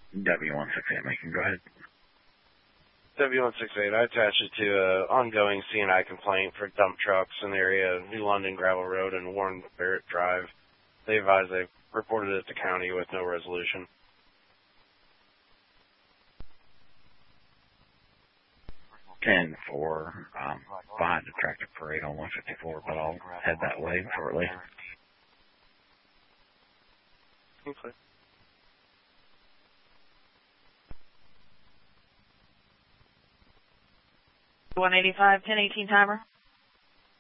W168, Macon, go ahead. W168, I attached it to an ongoing C&I complaint for dump trucks in the area of New London Gravel Road and Warren Barrett Drive. They advised they reported it to county with no resolution. 10-4, behind the tractor parade on 154, but I'll head that way shortly. Okay. 185, 1018 timer.